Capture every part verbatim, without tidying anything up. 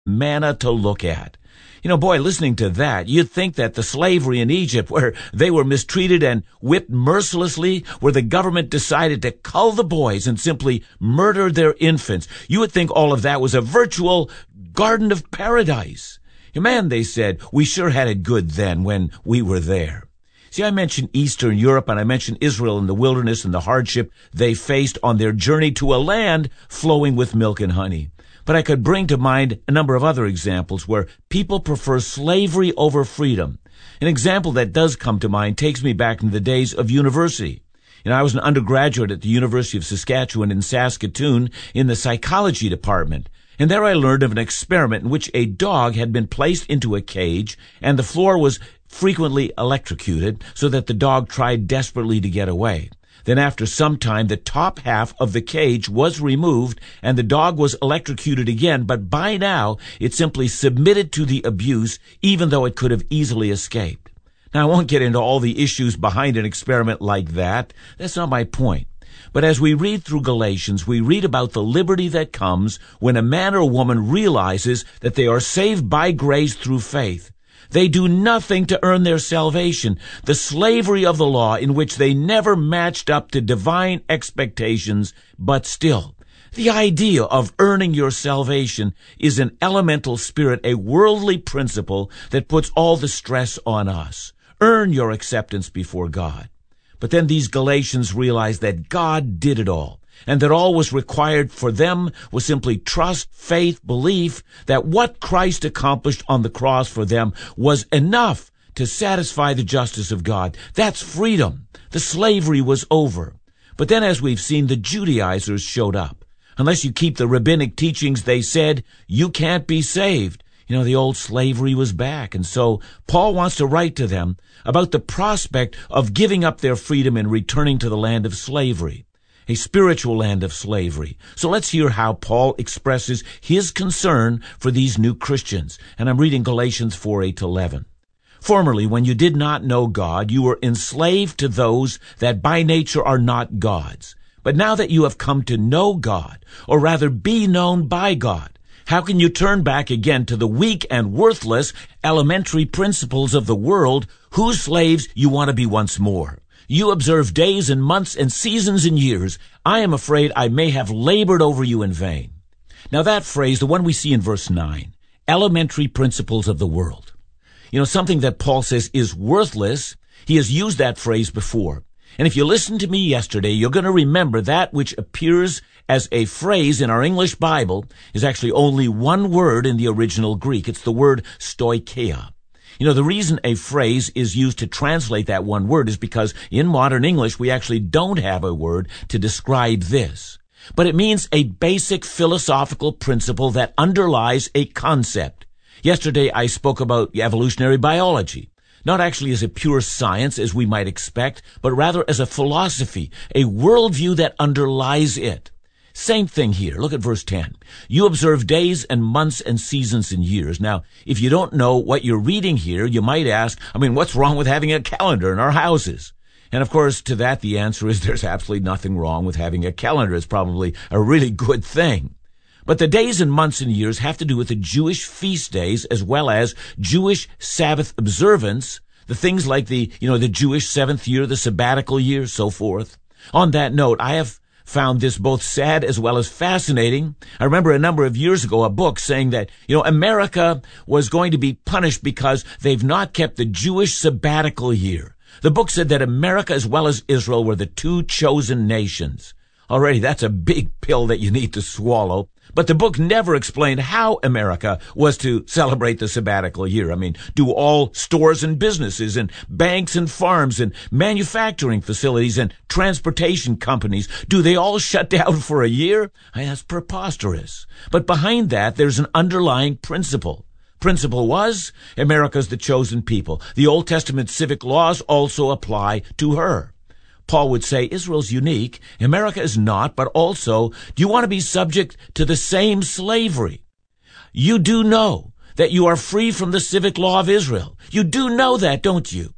manna to look at. You know, boy, listening to that, you'd think that the slavery in Egypt, where they were mistreated and whipped mercilessly, where the government decided to cull the boys and simply murder their infants, you would think all of that was a virtual garden of paradise. Man, they said, we sure had it good then when we were there. See, I mentioned Eastern Europe and I mentioned Israel in the wilderness and the hardship they faced on their journey to a land flowing with milk and honey. But I could bring to mind a number of other examples where people prefer slavery over freedom. An example that does come to mind takes me back into the days of university. You know, I was an undergraduate at the University of Saskatchewan in Saskatoon in the psychology department. And there I learned of an experiment in which a dog had been placed into a cage and the floor was frequently electrocuted so that the dog tried desperately to get away. Then after some time, the top half of the cage was removed and the dog was electrocuted again, but by now it simply submitted to the abuse, even though it could have easily escaped. Now, I won't get into all the issues behind an experiment like that. That's not my point. But as we read through Galatians, we read about the liberty that comes when a man or woman realizes that they are saved by grace through faith. They do nothing to earn their salvation. The slavery of the law in which they never matched up to divine expectations, but still, the idea of earning your salvation is an elemental spirit, a worldly principle that puts all the stress on us. Earn your acceptance before God. But then these Galatians realized that God did it all, and that all was required for them was simply trust, faith, belief that what Christ accomplished on the cross for them was enough to satisfy the justice of God. That's freedom. The slavery was over. But then, as we've seen, the Judaizers showed up. Unless you keep the rabbinic teachings, they said, you can't be saved. You know, the old slavery was back. And so Paul wants to write to them about the prospect of giving up their freedom and returning to the land of slavery, a spiritual land of slavery. So let's hear how Paul expresses his concern for these new Christians. And I'm reading Galatians four, eight to eleven. Formerly, when you did not know God, you were enslaved to those that by nature are not gods. But now that you have come to know God, or rather be known by God, how can you turn back again to the weak and worthless elementary principles of the world, whose slaves you want to be once more? You observe days and months and seasons and years. I am afraid I may have labored over you in vain. Now that phrase, the one we see in verse nine, elementary principles of the world. You know, something that Paul says is worthless, he has used that phrase before. And if you listened to me yesterday, you're going to remember that which appears as a phrase in our English Bible is actually only one word in the original Greek. It's the word stoicheia. You know, the reason a phrase is used to translate that one word is because in modern English, we actually don't have a word to describe this. But it means a basic philosophical principle that underlies a concept. Yesterday, I spoke about evolutionary biology. Not actually as a pure science, as we might expect, but rather as a philosophy, a worldview that underlies it. Same thing here. Look at verse ten. You observe days and months and seasons and years. Now, if you don't know what you're reading here, you might ask, I mean, what's wrong with having a calendar in our houses? And of course, to that, the answer is there's absolutely nothing wrong with having a calendar. It's probably a really good thing. But the days and months and years have to do with the Jewish feast days as well as Jewish Sabbath observance, the things like the, you know, the Jewish seventh year, the sabbatical year, so forth. On that note, I have found this both sad as well as fascinating. I remember a number of years ago a book saying that, you know, America was going to be punished because they've not kept the Jewish sabbatical year. The book said that America as well as Israel were the two chosen nations. Already, that's a big pill that you need to swallow. But the book never explained how America was to celebrate the sabbatical year. I mean, do all stores and businesses and banks and farms and manufacturing facilities and transportation companies, do they all shut down for a year? That's preposterous. But behind that, there's an underlying principle. Principle was, America's the chosen people. The Old Testament civic laws also apply to her. Paul would say Israel's unique, America is not, but also, do you want to be subject to the same slavery? You do know that you are free from the civic law of Israel. You do know that, don't you?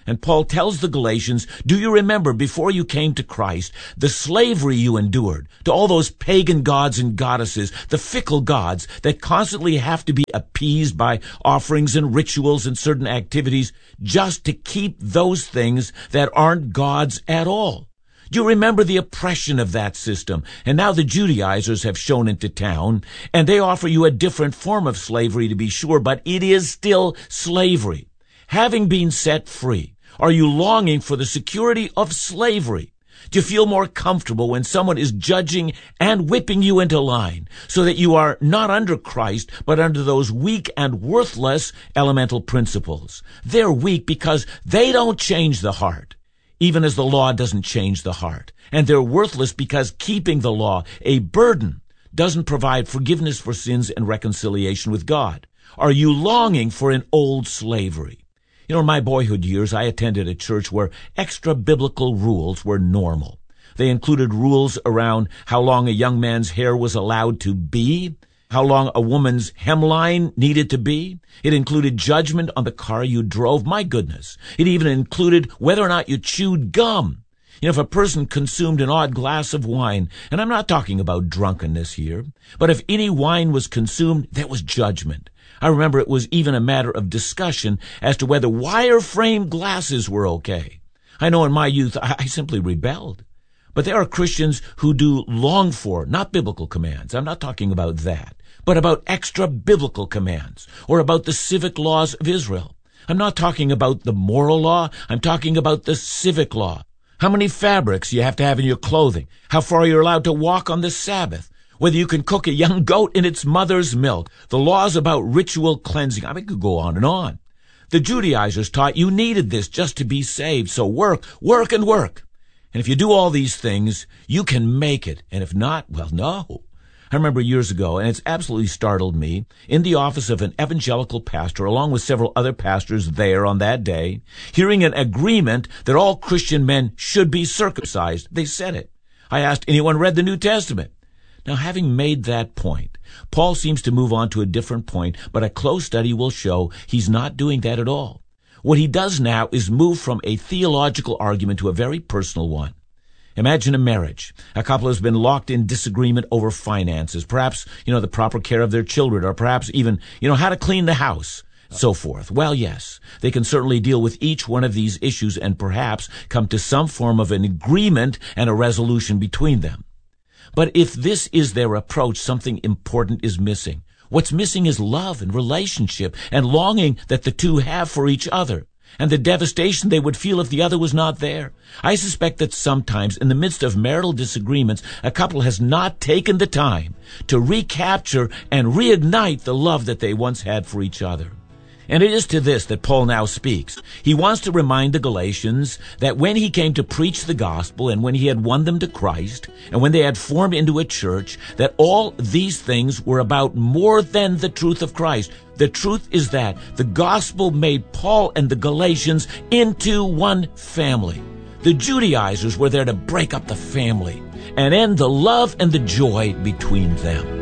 And Paul tells the Galatians, do you remember before you came to Christ, the slavery you endured to all those pagan gods and goddesses, the fickle gods that constantly have to be appeased by offerings and rituals and certain activities just to keep those things that aren't gods at all? Do you remember the oppression of that system? And now the Judaizers have shown into town, and they offer you a different form of slavery, to be sure, but it is still slavery. Having been set free, are you longing for the security of slavery? Do you feel more comfortable when someone is judging and whipping you into line so that you are not under Christ, but under those weak and worthless elemental principles? They're weak because they don't change the heart, even as the law doesn't change the heart. And they're worthless because keeping the law, a burden, doesn't provide forgiveness for sins and reconciliation with God. Are you longing for an old slavery? You know, in my boyhood years, I attended a church where extra-biblical rules were normal. They included rules around how long a young man's hair was allowed to be, how long a woman's hemline needed to be. It included judgment on the car you drove. My goodness. It even included whether or not you chewed gum. You know, if a person consumed an odd glass of wine, and I'm not talking about drunkenness here, but if any wine was consumed, there was judgment. I remember it was even a matter of discussion as to whether wire-frame glasses were okay. I know in my youth I, I simply rebelled. But there are Christians who do long for, not biblical commands. I'm not talking about that, but about extra-biblical commands, or about the civic laws of Israel. I'm not talking about the moral law. I'm talking about the civic law. How many fabrics you have to have in your clothing, how far you're allowed to walk on the Sabbath, whether you can cook a young goat in its mother's milk, the laws about ritual cleansing. I mean, it could go on and on. The Judaizers taught you needed this just to be saved, so work, work, and work. And if you do all these things, you can make it. And if not, well, no. I remember years ago, and it's absolutely startled me, in the office of an evangelical pastor, along with several other pastors there on that day, hearing an agreement that all Christian men should be circumcised. They said it. I asked, anyone read the New Testament? Now, having made that point, Paul seems to move on to a different point, but a close study will show he's not doing that at all. What he does now is move from a theological argument to a very personal one. Imagine a marriage. A couple has been locked in disagreement over finances, perhaps, you know, the proper care of their children, or perhaps even, you know, how to clean the house, so forth. Well, yes, they can certainly deal with each one of these issues and perhaps come to some form of an agreement and a resolution between them. But if this is their approach, something important is missing. What's missing is love and relationship and longing that the two have for each other, and the devastation they would feel if the other was not there. I suspect that sometimes in the midst of marital disagreements, a couple has not taken the time to recapture and reignite the love that they once had for each other. And it is to this that Paul now speaks. He wants to remind the Galatians that when he came to preach the gospel and when he had won them to Christ and when they had formed into a church, that all these things were about more than the truth of Christ. The truth is that the gospel made Paul and the Galatians into one family. The Judaizers were there to break up the family and end the love and the joy between them.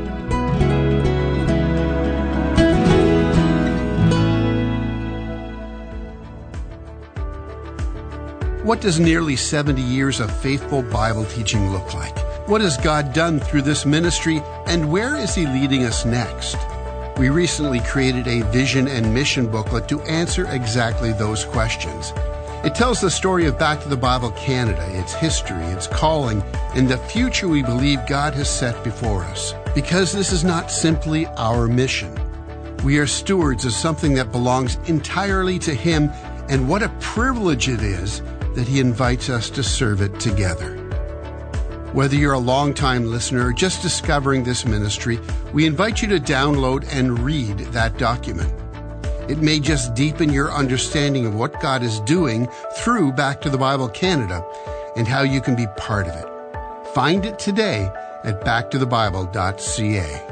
What does nearly seventy years of faithful Bible teaching look like? What has God done through this ministry, and where is He leading us next? We recently created a vision and mission booklet to answer exactly those questions. It tells the story of Back to the Bible Canada, its history, its calling, and the future we believe God has set before us. Because this is not simply our mission. We are stewards of something that belongs entirely to Him, and what a privilege it is that He invites us to serve it together. Whether you're a long-time listener or just discovering this ministry, we invite you to download and read that document. It may just deepen your understanding of what God is doing through Back to the Bible Canada and how you can be part of it. Find it today at back to the bible dot c a.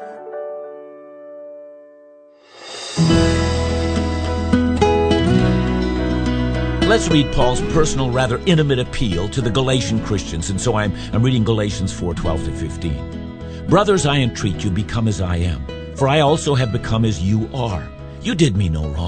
Let's read Paul's personal, rather intimate appeal to the Galatian Christians, and so I'm, I'm reading Galatians four, twelve to fifteen. Brothers, I entreat you, become as I am, for I also have become as you are. You did me no wrong.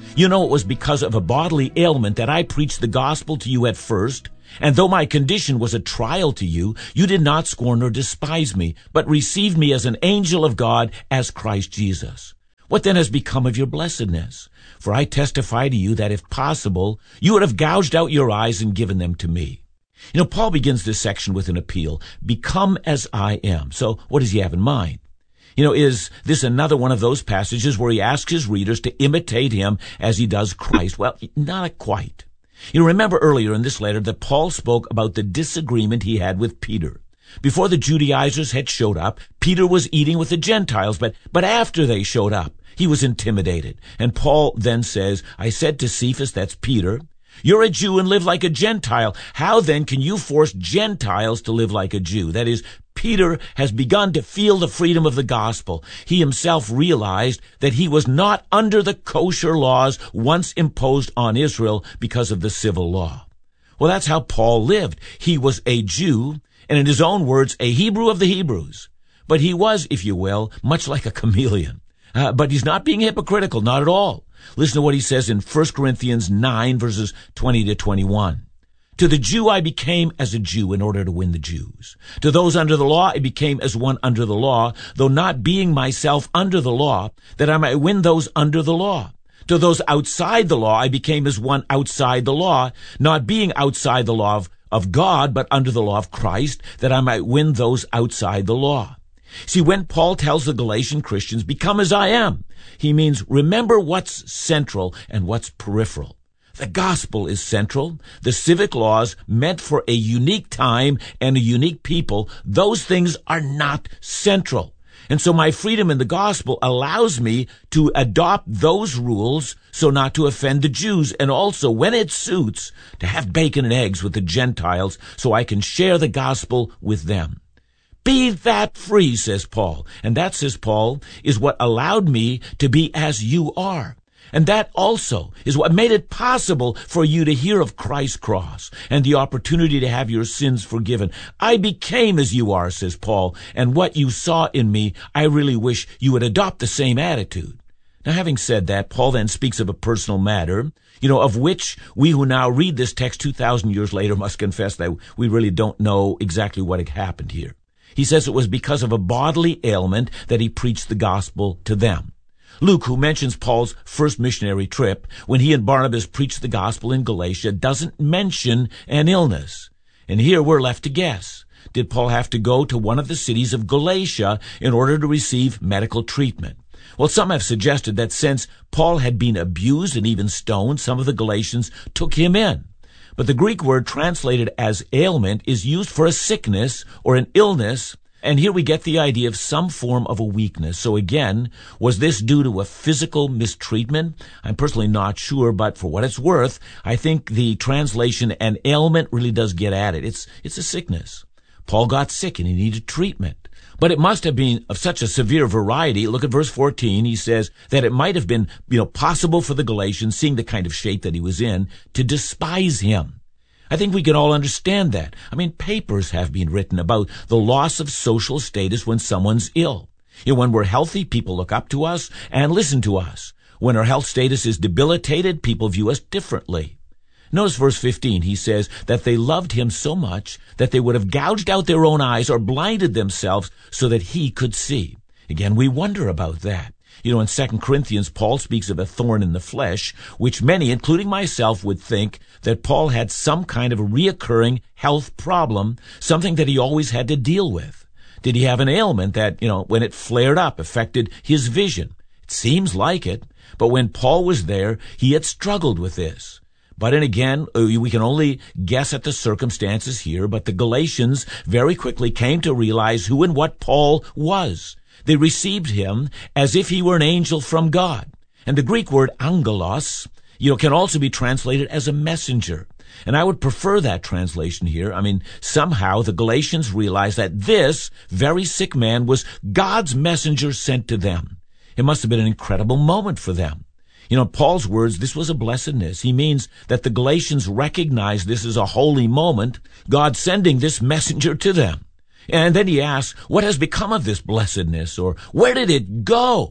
You know, it was because of a bodily ailment that I preached the gospel to you at first, and though my condition was a trial to you, you did not scorn or despise me, but received me as an angel of God, as Christ Jesus. What then has become of your blessedness? For I testify to you that if possible, you would have gouged out your eyes and given them to me. You know, Paul begins this section with an appeal. Become as I am. So what does he have in mind? You know, is this another one of those passages where he asks his readers to imitate him as he does Christ? Well, not quite. You remember earlier in this letter that Paul spoke about the disagreement he had with Peter. Before the Judaizers had showed up, Peter was eating with the Gentiles, but, but after they showed up, he was intimidated. And Paul then says, I said to Cephas, that's Peter, you're a Jew and live like a Gentile. How then can you force Gentiles to live like a Jew? That is, Peter has begun to feel the freedom of the gospel. He himself realized that he was not under the kosher laws once imposed on Israel because of the civil law. Well, that's how Paul lived. He was a Jew, and in his own words, a Hebrew of the Hebrews. But he was, if you will, much like a chameleon. Uh, but he's not being hypocritical, not at all. Listen to what he says in First Corinthians nine, verses twenty to twenty-one. To the Jew I became as a Jew in order to win the Jews. To those under the law I became as one under the law, though not being myself under the law, that I might win those under the law. To those outside the law I became as one outside the law, not being outside the law of, of God, but under the law of Christ, that I might win those outside the law. See, when Paul tells the Galatian Christians, become as I am, he means remember what's central and what's peripheral. The gospel is central. The civic laws meant for a unique time and a unique people, those things are not central. And so my freedom in the gospel allows me to adopt those rules so not to offend the Jews, and also, when it suits, to have bacon and eggs with the Gentiles so I can share the gospel with them. Be that free, says Paul. And that, says Paul, is what allowed me to be as you are. And that also is what made it possible for you to hear of Christ's cross and the opportunity to have your sins forgiven. I became as you are, says Paul, and what you saw in me, I really wish you would adopt the same attitude. Now, having said that, Paul then speaks of a personal matter, you know, of which we who now read this text two thousand years later must confess that we really don't know exactly what had happened here. He says it was because of a bodily ailment that he preached the gospel to them. Luke, who mentions Paul's first missionary trip, when he and Barnabas preached the gospel in Galatia, doesn't mention an illness. And here we're left to guess. Did Paul have to go to one of the cities of Galatia in order to receive medical treatment? Well, some have suggested that since Paul had been abused and even stoned, some of the Galatians took him in. But the Greek word translated as ailment is used for a sickness or an illness, and here we get the idea of some form of a weakness. So again, was this due to a physical mistreatment? I'm personally not sure, but for what it's worth, I think the translation an ailment really does get at it. It's, it's a sickness. Paul got sick and he needed treatment. But it must have been of such a severe variety. Look at verse fourteen. He says that it might have been, you know, possible for the Galatians, seeing the kind of shape that he was in, to despise him. I think we can all understand that. I mean, papers have been written about the loss of social status when someone's ill. You know, when we're healthy, people look up to us and listen to us. When our health status is debilitated, people view us differently. Notice verse fifteen. He says that they loved him so much that they would have gouged out their own eyes or blinded themselves so that he could see. Again, we wonder about that. You know, in Second Corinthians, Paul speaks of a thorn in the flesh, which many, including myself, would think that Paul had some kind of a reoccurring health problem, something that he always had to deal with. Did he have an ailment that, you know, when it flared up, affected his vision? It seems like it, but when Paul was there, he had struggled with this. But and again, we can only guess at the circumstances here, but the Galatians very quickly came to realize who and what Paul was. They received him as if he were an angel from God. And the Greek word angelos, you know, can also be translated as a messenger. And I would prefer that translation here. I mean, somehow the Galatians realized that this very sick man was God's messenger sent to them. It must have been an incredible moment for them. You know, in Paul's words, this was a blessedness. He means that the Galatians recognized this as a holy moment, God sending this messenger to them. And then he asks, what has become of this blessedness, or where did it go?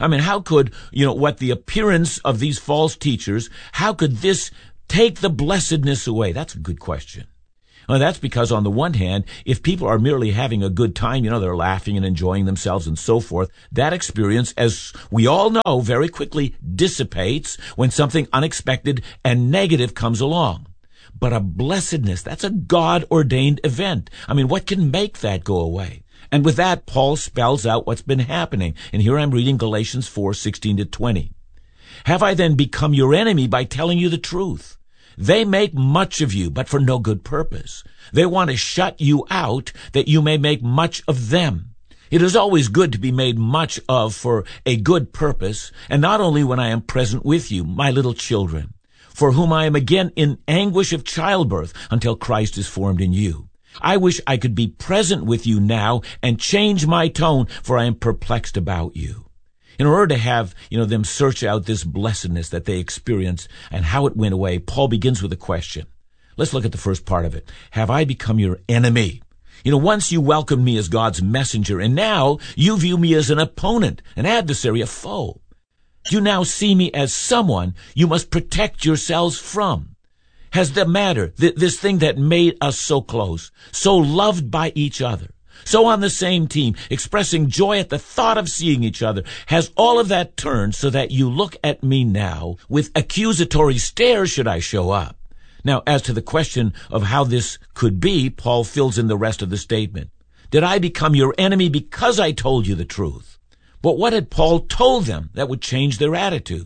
I mean, how could, you know, what the appearance of these false teachers, how could this take the blessedness away? That's a good question. Well, that's because on the one hand, if people are merely having a good time, you know, they're laughing and enjoying themselves and so forth, that experience, as we all know, very quickly dissipates when something unexpected and negative comes along. But a blessedness, that's a God-ordained event. I mean, what can make that go away? And with that, Paul spells out what's been happening. And here I'm reading Galatians four, sixteen to twenty. Have I then become your enemy by telling you the truth? They make much of you, but for no good purpose. They want to shut you out that you may make much of them. It is always good to be made much of for a good purpose, and not only when I am present with you, my little children, for whom I am again in anguish of childbirth until Christ is formed in you. I wish I could be present with you now and change my tone, for I am perplexed about you. In order to have, you know, them search out this blessedness that they experienced and how it went away, Paul begins with a question. Let's look at the first part of it. Have I become your enemy? You know, once you welcomed me as God's messenger, and now you view me as an opponent, an adversary, a foe. You now see me as someone you must protect yourselves from. Has the matter, th- this thing that made us so close, so loved by each other, so on the same team, expressing joy at the thought of seeing each other, has all of that turned so that you look at me now with accusatory stare should I show up? Now, as to the question of how this could be, Paul fills in the rest of the statement. Did I become your enemy because I told you the truth? But what had Paul told them that would change their attitude?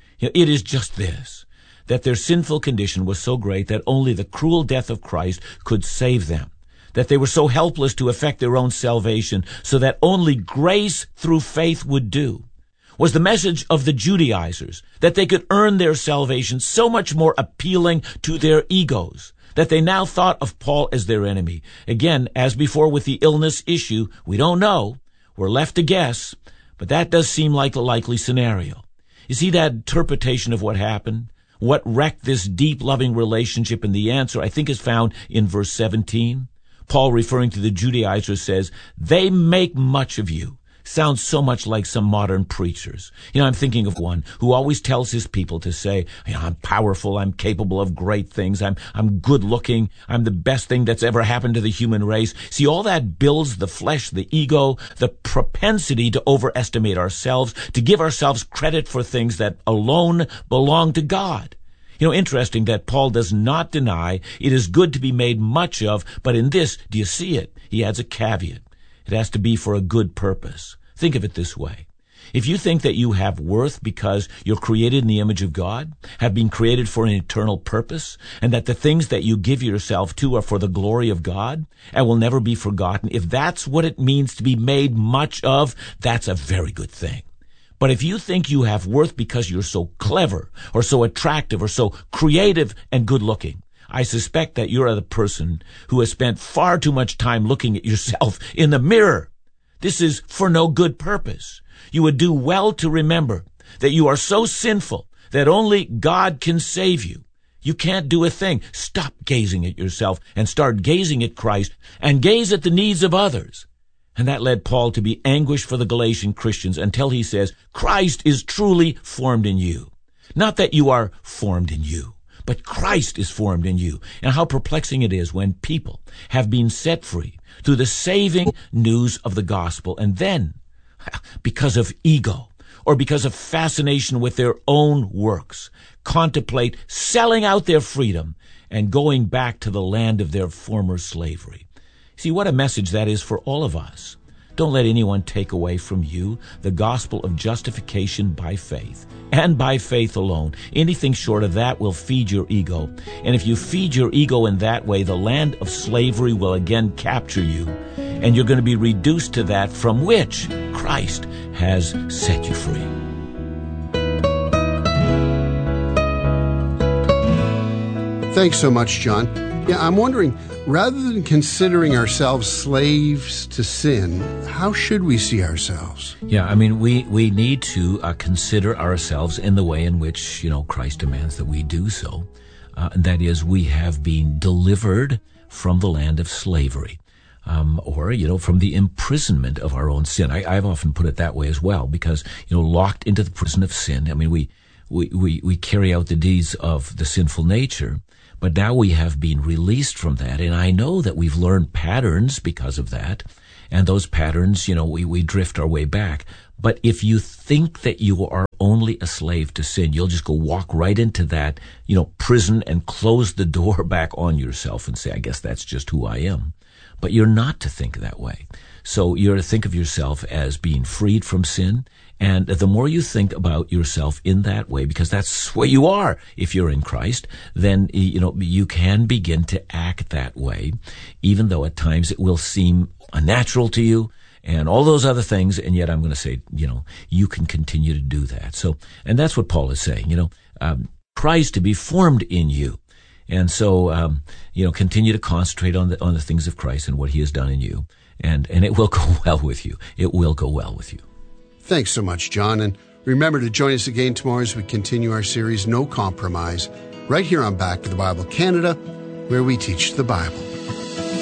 It is just this, that their sinful condition was so great that only the cruel death of Christ could save them, that they were so helpless to effect their own salvation, so that only grace through faith would do. Was the message of the Judaizers that they could earn their salvation so much more appealing to their egos, that they now thought of Paul as their enemy? Again, as before with the illness issue, we don't know. We're left to guess, but that does seem like a likely scenario. You see that interpretation of what happened? What wrecked this deep, loving relationship? And the answer, I think, is found in verse seventeen. Paul, referring to the Judaizers, says, they make much of you. Sounds so much like some modern preachers. You know, I'm thinking of one who always tells his people to say, you know, I'm powerful, I'm capable of great things, I'm I'm good looking, I'm the best thing that's ever happened to the human race. See, all that builds the flesh, the ego, the propensity to overestimate ourselves, to give ourselves credit for things that alone belong to God. You know, interesting that Paul does not deny it is good to be made much of, but in this, do you see it? He adds a caveat. It has to be for a good purpose. Think of it this way. If you think that you have worth because you're created in the image of God, have been created for an eternal purpose, and that the things that you give yourself to are for the glory of God and will never be forgotten, if that's what it means to be made much of, that's a very good thing. But if you think you have worth because you're so clever or so attractive or so creative and good-looking, I suspect that you're the person who has spent far too much time looking at yourself in the mirror. This is for no good purpose. You would do well to remember that you are so sinful that only God can save you. You can't do a thing. Stop gazing at yourself and start gazing at Christ and gaze at the needs of others. And that led Paul to be anguished for the Galatian Christians until he says, Christ is truly formed in you. Not that you are formed in you, but Christ is formed in you. And how perplexing it is when people have been set free through the saving news of the gospel, and then, because of ego or because of fascination with their own works, contemplate selling out their freedom and going back to the land of their former slavery. See, what a message that is for all of us. Don't let anyone take away from you the gospel of justification by faith, and by faith alone. Anything short of that will feed your ego. And if you feed your ego in that way, the land of slavery will again capture you, and you're going to be reduced to that from which Christ has set you free. Thanks so much, John. Yeah, I'm wondering, rather than considering ourselves slaves to sin, how should we see ourselves? Yeah, I mean, we, we need to uh, consider ourselves in the way in which, you know, Christ demands that we do so. Uh, and that is, we have been delivered from the land of slavery. Um, or, you know, from the imprisonment of our own sin. I, I've often put it that way as well, because, you know, locked into the prison of sin. I mean, we, we, we, we carry out the deeds of the sinful nature, but now we have been released from that. And I know that we've learned patterns because of that. And those patterns, you know, we, we drift our way back. But if you think that you are only a slave to sin, you'll just go walk right into that, you know, prison and close the door back on yourself and say, I guess that's just who I am. But you're not to think that way. So you're to think of yourself as being freed from sin. And the more you think about yourself in that way, because that's where you are if you're in Christ, then, you know, you can begin to act that way, even though at times it will seem unnatural to you and all those other things. And yet I'm going to say, you know, you can continue to do that. So, and that's what Paul is saying, you know, um, Christ to be formed in you. And so, um, you know, continue to concentrate on the on the things of Christ and what he has done in you. And, and it will go well with you. It will go well with you. Thanks so much, John. And remember to join us again tomorrow as we continue our series, No Compromise, right here on Back to the Bible Canada, where we teach the Bible.